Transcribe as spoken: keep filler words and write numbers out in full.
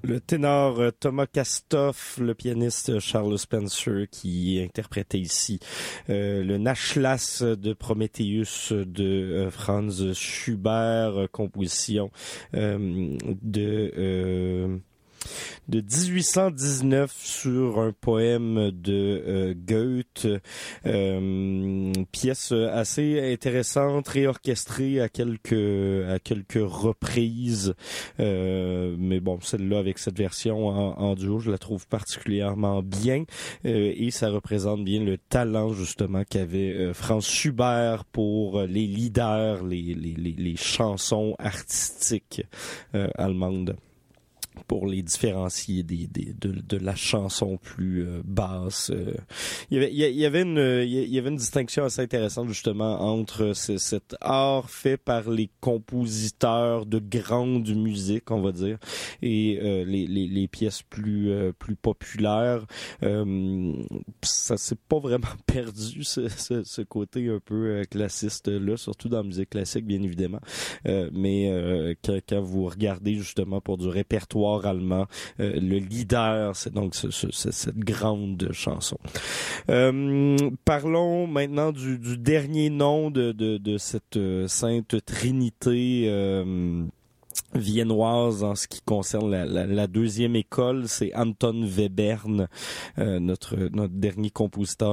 Le ténor Thomas Castoff, le pianiste Charles Spencer qui interprétait ici euh, le Nachlass de Prométhéeus de euh, Franz Schubert, composition euh, de... Euh, de dix-huit cent dix-neuf sur un poème de euh, Goethe, euh, pièce assez intéressante, réorchestrée à quelques à quelques reprises, euh, mais bon, celle-là avec cette version en, en duo, je la trouve particulièrement bien, euh, et ça représente bien le talent justement qu'avait euh, Franz Schubert pour les leaders, les les les, les chansons artistiques euh, allemandes, pour les différencier des, des de, de la chanson plus euh, basse. Euh, il y avait il y avait une il y avait une distinction assez intéressante justement entre ce, cet art fait par les compositeurs de grande musique, on va dire, et euh, les, les les pièces plus euh, plus populaires. Euh, ça s'est pas vraiment perdu ce, ce, ce côté un peu euh, classiste là, surtout dans la musique classique bien évidemment. Euh, mais euh, quand, quand vous regardez justement pour du répertoire allemand, euh, le leader, c'est donc ce, ce, cette grande chanson. Euh, parlons maintenant du, du dernier nom de, de, de cette euh, sainte trinité euh, viennoise en ce qui concerne la, la, la deuxième école, c'est Anton Webern, euh, notre notre dernier compositeur